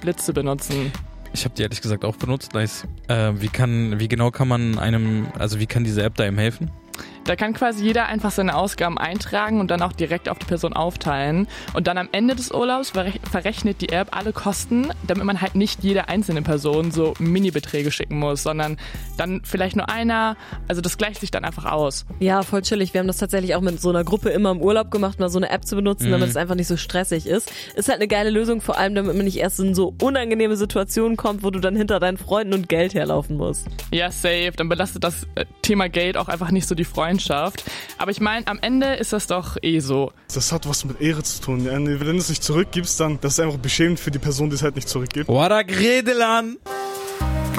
Blitze benutzen. Ich habe die ehrlich gesagt auch benutzt, nice. Wie kann diese App da einem helfen? Da kann quasi jeder einfach seine Ausgaben eintragen und dann auch direkt auf die Person aufteilen. Und dann am Ende des Urlaubs verrechnet die App alle Kosten, damit man halt nicht jede einzelne Person so Mini-Beträge schicken muss, sondern dann vielleicht nur einer. Also das gleicht sich dann einfach aus. Ja, voll chillig. Wir haben das tatsächlich auch mit so einer Gruppe immer im Urlaub gemacht, mal so eine App zu benutzen, damit es einfach nicht so stressig ist. Ist halt eine geile Lösung, vor allem damit man nicht erst in so unangenehme Situationen kommt, wo du dann hinter deinen Freunden und Geld herlaufen musst. Ja, safe. Dann belastet das Thema Geld auch einfach nicht so die Freundschaft. Aber ich meine, am Ende ist das doch so. Das hat was mit Ehre zu tun. Ja, wenn du es nicht zurückgibst, dann das ist einfach beschämend für die Person, die es halt nicht zurückgibt. What a Gredelan!